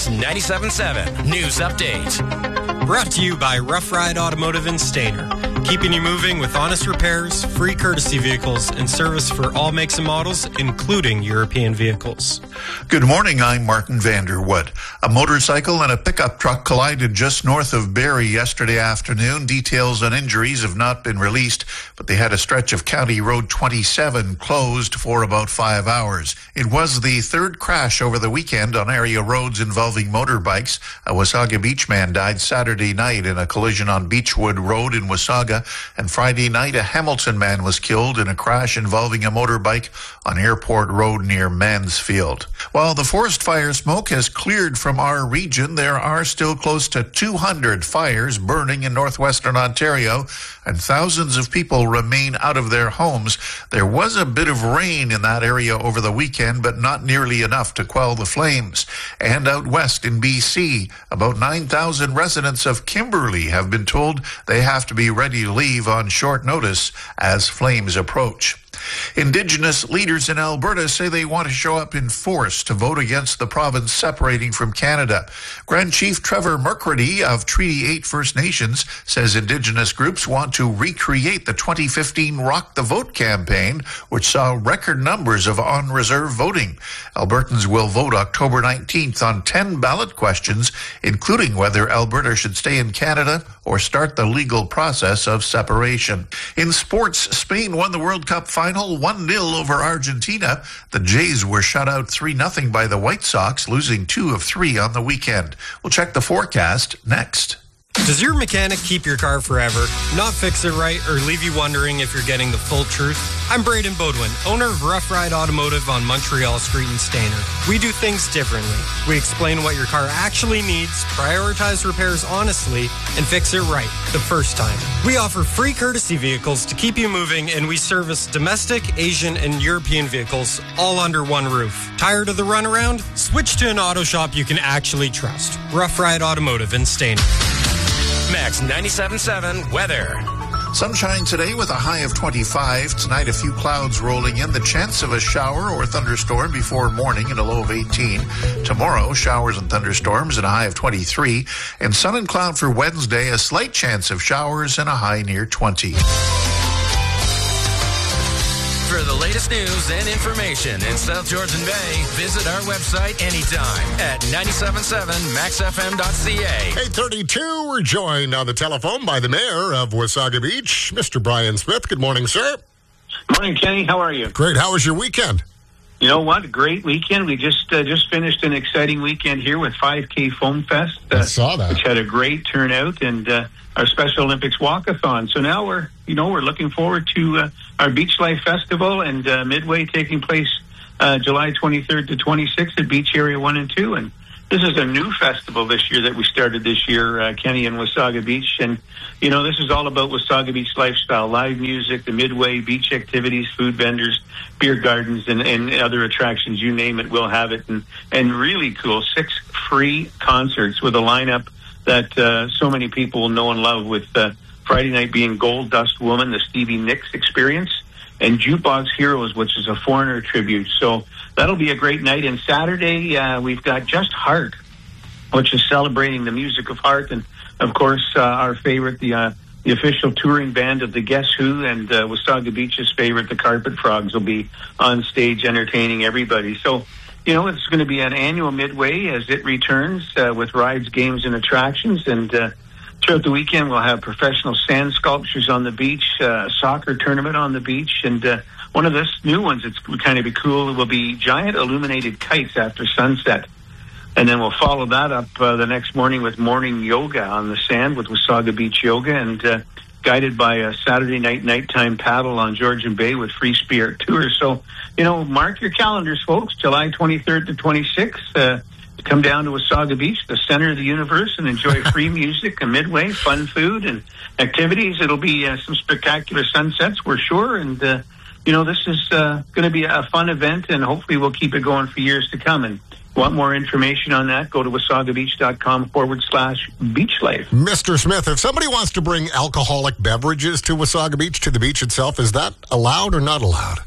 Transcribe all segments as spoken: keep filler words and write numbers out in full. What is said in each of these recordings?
Max ninety-seven point seven News Update. Brought to you by Rough Ride Automotive in Stayner. Keeping you moving with honest repairs, free courtesy vehicles, and service for all makes and models, including European vehicles. Good morning, I'm Martin Vanderwood. A motorcycle and a pickup truck collided just north of Barrie yesterday afternoon. Details on injuries have not been released, but they had a stretch of County Road twenty-seven closed for about five hours. It was the third crash over the weekend on area roads involving motorbikes. A Wasaga Beach man died Saturday night in a collision on Beechwood Road in Wasaga. And Friday night, a Hamilton man was killed in a crash involving a motorbike on Airport Road near Mansfield. While the forest fire smoke has cleared from our region, there are still close to two hundred fires burning in northwestern Ontario, and thousands of people remain out of their homes. There was a bit of rain in that area over the weekend, but not nearly enough to quell the flames. And out west in B C, about nine thousand residents of Kimberley have been told they have to be ready to leave on short notice as flames approach. Indigenous leaders in Alberta say they want to show up in force to vote against the province separating from Canada. Grand Chief Trevor Mercredi of Treaty eight First Nations says Indigenous groups want to recreate the twenty fifteen Rock the Vote campaign, which saw record numbers of on-reserve voting. Albertans will vote October nineteenth on ten ballot questions, including whether Alberta should stay in Canada or start the legal process of separation. In sports, Spain won the World Cup final one nil over Argentina. The Jays were shut out three nothing by the White Sox, losing two of three on the weekend. We'll check the forecast next. Does your mechanic keep your car forever, not fix it right, or leave you wondering if you're getting the full truth? I'm Braden Bodwin, owner of Rough Ride Automotive on Montreal Street in Stayner. We do things differently. We explain what your car actually needs, prioritize repairs honestly, and fix it right the first time. We offer free courtesy vehicles to keep you moving, and we service domestic, Asian, and European vehicles all under one roof. Tired of the runaround? Switch to an auto shop you can actually trust. Rough Ride Automotive in Stayner. Max ninety-seven point seven weather. Sunshine today with a high of twenty-five. Tonight, a few clouds rolling in. The chance of a shower or thunderstorm before morning and a low of eighteen. Tomorrow, showers and thunderstorms and a high of twenty-three. And sun and cloud for Wednesday, a slight chance of showers and a high near twenty. For the latest news and information in South Georgian Bay, visit our website anytime at ninety-seven point seven max f m dot c a. eight thirty-two, we're joined on the telephone by the mayor of Wasaga Beach, Mister Brian Smith. Good morning, sir. Morning, Kenny. How are you? Great. How was your weekend? You know what? Great weekend. We just uh, just finished an exciting weekend here with five K Foam Fest. Uh, I saw that. Which had a great turnout, and uh, our Special Olympics Walkathon. So now we're, you know, we're looking forward to uh, our Beach Life Festival and uh, Midway taking place uh, July twenty-third to twenty-sixth at Beach Area one and two. And this is a new festival this year that we started this year, uh, Kenny, in Wasaga Beach. And, you know, this is all about Wasaga Beach lifestyle, live music, the Midway, beach activities, food vendors, beer gardens, and, and other attractions. You name it, we'll have it. And, and really cool, six free concerts with a lineup that uh, so many people will know and love, with uh, Friday night being Gold Dust Woman, the Stevie Nicks Experience, and Jukebox Heroes, which is a Foreigner tribute. So that'll be a great night. And Saturday, uh, we've got Just Heart, which is celebrating the music of heart. And, of course, uh, our favorite, the uh, the official touring band of the Guess Who, and uh, Wasaga Beach's favorite, the Carpet Frogs, will be on stage entertaining everybody. So, you know, it's going to be an annual Midway as it returns uh, with rides, games, and attractions. And uh, throughout the weekend, we'll have professional sand sculptures on the beach, uh, soccer tournament on the beach, and uh, one of the new ones that's kind of be cool will be giant illuminated kites after sunset. And then we'll follow that up uh, the next morning with morning yoga on the sand with Wasaga Beach Yoga, and uh, guided by a Saturday night nighttime paddle on Georgian Bay with Free Spirit Tours. So, you know, mark your calendars, folks, July twenty-third to twenty-sixth. Uh, come down to Wasaga Beach, the center of the universe, and enjoy free music, a Midway, fun food, and activities. It'll be uh, some spectacular sunsets, we're sure. And, uh, you know, this is uh, going to be a fun event, and hopefully we'll keep it going for years to come. And want more information on that, go to wasagabeach.com forward slash beach life. Mister Smith, if somebody wants to bring alcoholic beverages to Wasaga Beach, to the beach itself, is that allowed or not allowed?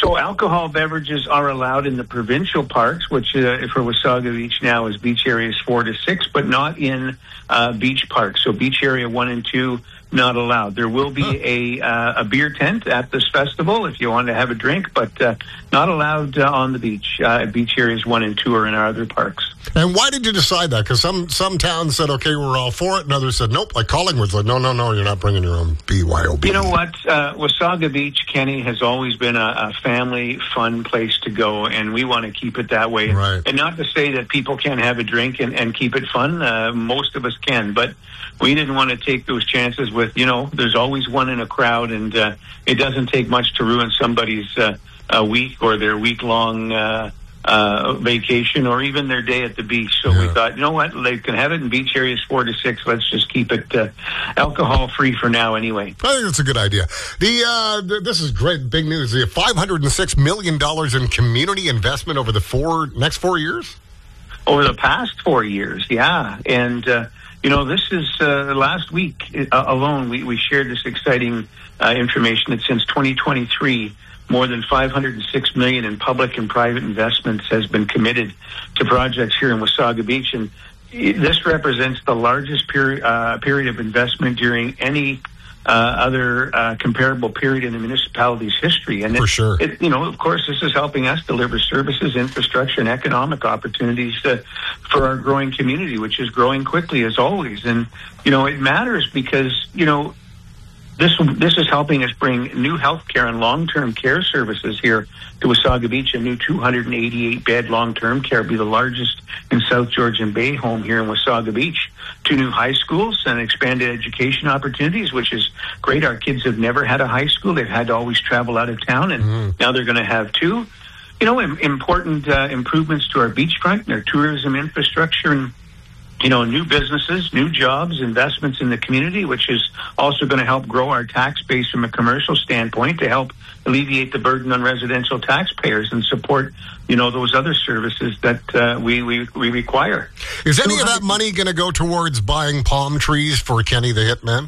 So alcohol beverages are allowed in the provincial parks, which uh, for Wasaga Beach now is beach areas four to six, but not in uh, beach parks. So beach area one and two, not allowed. There will be huh. a uh, a beer tent at this festival if you want to have a drink, but uh, not allowed uh, on the beach. Uh, beach areas one and two are in our other parks. And why did you decide that? Because some, some towns said, okay, we're all for it, and others said, nope, like Collingwood said, no, no, no, you're not bringing your own B Y O B. You know what? Uh, Wasaga Beach, Kenny, has always been a, a family, fun place to go, and we want to keep it that way. Right. And not to say that people can't have a drink and, and keep it fun. Uh, most of us can, but we didn't want to take those chances with, you know, there's always one in a crowd, and uh, it doesn't take much to ruin somebody's uh, a week or their week-long uh Uh, vacation or even their day at the beach. So yeah. we thought, you know what, they can have it in beach areas four to six. Let's just keep it uh, alcohol free for now anyway. I think that's a good idea. The uh, th- This is great, big news. The five hundred six million dollars in community investment over the four next four years? Over the past four years, yeah. And, uh, you know, this is uh, last week uh, alone, we, we shared this exciting uh, information that since twenty twenty-three, more than five hundred six million dollars in public and private investments has been committed to projects here in Wasaga Beach. And this represents the largest period, uh, period of investment during any uh, other uh, comparable period in the municipality's history. And For it, sure. It, you know, of course, this is helping us deliver services, infrastructure, and economic opportunities uh, for our growing community, which is growing quickly as always. And, you know, it matters because, you know, This this is helping us bring new health care and long-term care services here to Wasaga Beach. A new two hundred eighty-eight bed long-term care will be the largest in South Georgian Bay home here in Wasaga Beach. Two new high schools and expanded education opportunities, which is great. Our kids have never had a high school. They've had to always travel out of town, and mm-hmm. now they're going to have two. You know, important uh, improvements to our beachfront and our tourism infrastructure, and you know, new businesses, new jobs, investments in the community, which is also going to help grow our tax base from a commercial standpoint to help alleviate the burden on residential taxpayers and support, you know, those other services that uh, we, we we require. Is any of that money going to go towards buying palm trees for Kenny the Hitman?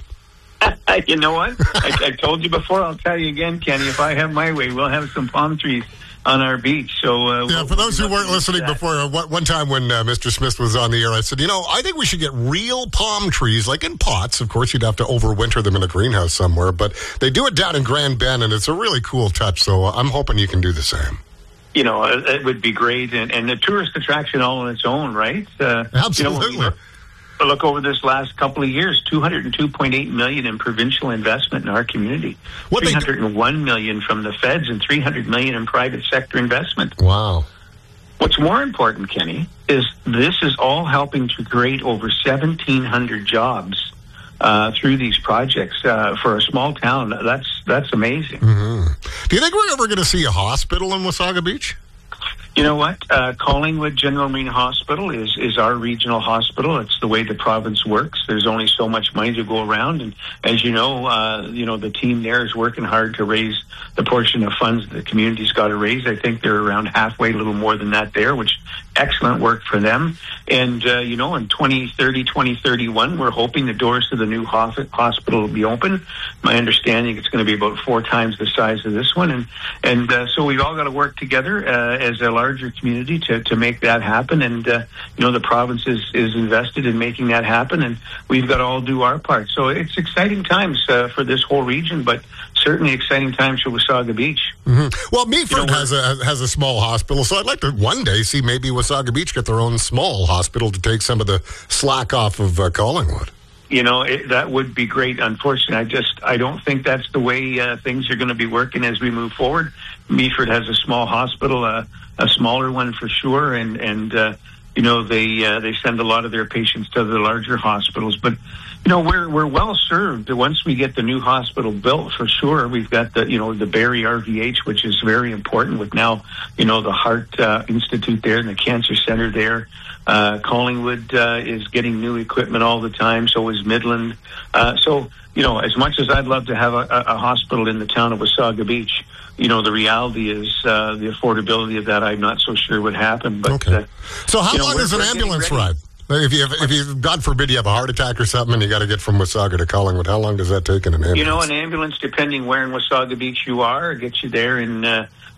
You know what? I, I told you before, I'll tell you again, Kenny, if I have my way, we'll have some palm trees on our beach. So uh, yeah, we'll, for those we'll who weren't listening that. before, uh, one time when uh, Mister Smith was on the air, I said, you know, I think we should get real palm trees, like in pots. Of course, you'd have to overwinter them in a greenhouse somewhere, but they do it down in Grand Bend, and it's a really cool touch, so I'm hoping you can do the same. You know, it, it would be great, and, and a tourist attraction all on its own, right? Uh, Absolutely. You know, look over this last couple of years, two hundred two point eight million dollars in provincial investment in our community, what three hundred one million dollars from the feds, and three hundred million dollars in private sector investment. Wow. What's more important, Kenny, is this is all helping to create over seventeen hundred jobs uh, through these projects. Uh, for a small town, that's that's amazing. Mm-hmm. Do you think we're ever going to see a hospital in Wasaga Beach? You know what? Uh, Collingwood General Marine Hospital is, is our regional hospital. It's the way the province works. There's only so much money to go around. And as you know, uh, you know, the team there is working hard to raise the portion of funds the community's got to raise. I think they're around halfway, a little more than that there, which excellent work for them. And, uh, you know, in twenty thirty, twenty thirty-one, we're hoping the doors to the new hospital will be open. My understanding, it's going to be about four times the size of this one. And, and uh, so we've all got to work together uh, as a larger community to, to make that happen. And, uh, you know, the province is, is invested in making that happen, and we've got to all do our part. So it's exciting times uh, for this whole region, but certainly exciting times for Wasaga Beach. Mm-hmm. Well, Meaford you know, has a has a small hospital, so I'd like to one day see maybe Wasaga Beach get their own small hospital to take some of the slack off of uh, Collingwood. You know, it, that would be great. Unfortunately, I just I don't think that's the way uh, things are going to be working as we move forward. Meaford has a small hospital, uh, a smaller one for sure, and and uh, you know they uh, they send a lot of their patients to the larger hospitals. But you know we're we're well served once we get the new hospital built for sure. We've got the you know the Barrie R V H, which is very important with now you know the Heart uh, Institute there and the Cancer Center there. Uh, Collingwood uh, is getting new equipment all the time. So is Midland. Uh, so you know as much as I'd love to have a, a hospital in the town of Wasaga Beach, you know the reality is uh, the affordability of that I'm not so sure would happen. But okay. uh, so how you know, long is an ambulance ride? If you, if you, God forbid, you have a heart attack or something, and you got to get from Wasaga to Collingwood, how long does that take in an ambulance? You know, an ambulance, depending where in Wasaga Beach you are, gets you there in uh,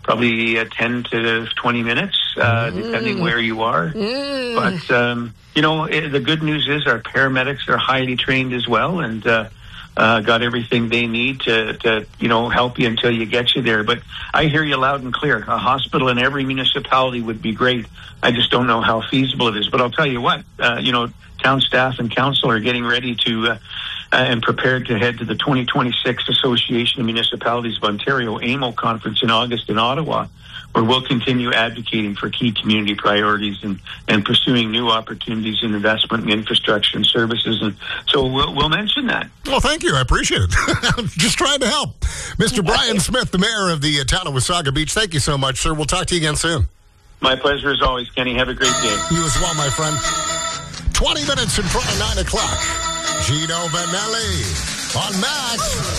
probably uh, ten to twenty minutes, uh, mm. depending where you are. Mm. But, um, you know, it, the good news is our paramedics are highly trained as well, and uh, uh, got everything they need to, to, you know, help you until you get you there. But I hear you loud and clear. A hospital in every municipality would be great. I just don't know how feasible it is. But I'll tell you what, uh, you know, town staff and council are getting ready to uh, uh, and prepared to head to the twenty twenty-six Association of Municipalities of Ontario, A M O conference in August in Ottawa, where we'll continue advocating for key community priorities and, and pursuing new opportunities in investment in infrastructure and services. And so we'll, we'll mention that. Well, thank you. I appreciate it. I'm just trying to help. Mister Brian Smith, the mayor of the uh, town of Wasaga Beach, thank you so much, sir. We'll talk to you again soon. My pleasure as always, Kenny. Have a great day. You as well, my friend. twenty minutes in front of nine o'clock. Gino Vanelli on Max.